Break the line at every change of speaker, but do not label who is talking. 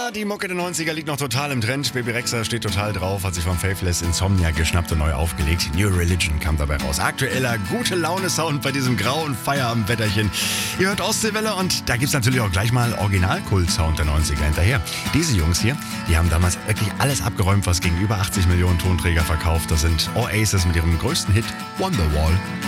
Ja, die Mucke der 90er liegt noch total im Trend. Baby Rexha steht total drauf, hat sich vom Faithless Insomnia geschnappt und neu aufgelegt. New Religion kam dabei raus. Aktueller gute Laune-Sound bei diesem grauen Feierabendwetterchen. Ihr hört Ostseewelle und da gibt's natürlich auch gleich mal Original-Kult-Sound der 90er hinterher. Diese Jungs hier, die haben damals wirklich alles abgeräumt, was gegen über 80 Millionen Tonträger verkauft. Das sind Oasis mit ihrem größten Hit Wonderwall.